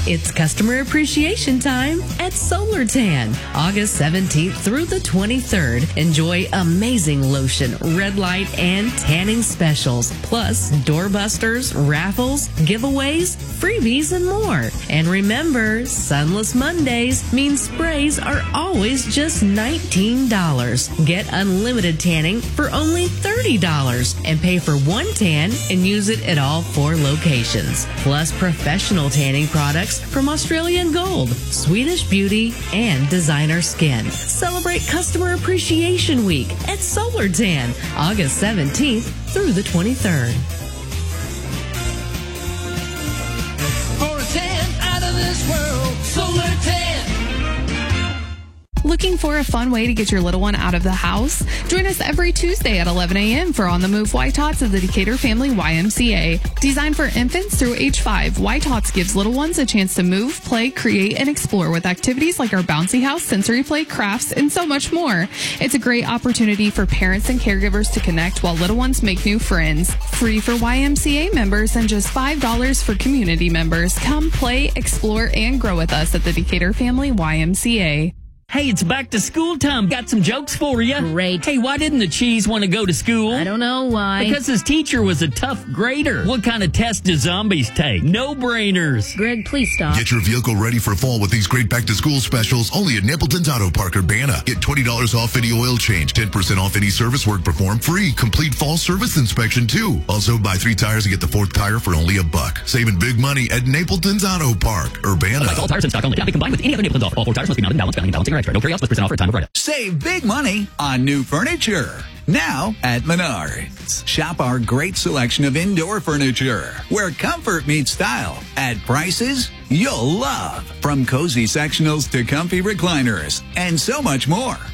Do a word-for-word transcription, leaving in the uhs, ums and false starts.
It's customer appreciation time at Solar Tan. August seventeenth through the twenty-third. Enjoy amazing lotion, red light, and tanning specials. Plus, doorbusters, raffles, giveaways, freebies, and more. And remember, Sunless Mondays mean sprays are always just nineteen dollars. Get unlimited tanning for only thirty dollars and pay for one tan and use it at all four locations. Plus professional tanning products from Australian Gold, Swedish Beauty, and Designer Skin. Celebrate Customer Appreciation Week at Solar Tan, August seventeenth through the twenty-third. For a tan out of this world, Solar Tan. Looking for a fun way to get your little one out of the house? Join us every Tuesday at eleven a.m. for On the Move White Tots of the Decatur Family Y M C A. Designed for infants through age five, White Tots gives little ones a chance to move, play, create, and explore with activities like our bouncy house, sensory play, crafts, and so much more. It's a great opportunity for parents and caregivers to connect while little ones make new friends. Free for Y M C A members and just five dollars for community members. Come play, explore, and grow with us at the Decatur Family Y M C A. Hey, it's back to school time. Got some jokes for you. Great. Hey, why didn't the cheese want to go to school? I don't know why. Because his teacher was a tough grader. What kind of test do zombies take? No-brainers. Greg, please stop. Get your vehicle ready for fall with these great back-to-school specials only at Napleton's Auto Park, Urbana. Get twenty dollars off any oil change, ten percent off any service work performed, free complete fall service inspection, too. Also, buy three tires and get the fourth tire for only a buck. Saving big money at Napleton's Auto Park, Urbana. All tires in stock only. Cannot be combined with any other Napleton's offer. All four tires must be mounted, balanced, balancing, balancing, or extra. No carry-outs, percent off for a time of write-up. Save big money on new furniture. Now at Menards. Shop our great selection of indoor furniture, where comfort meets style at prices you'll love. From cozy sectionals to comfy recliners and so much more.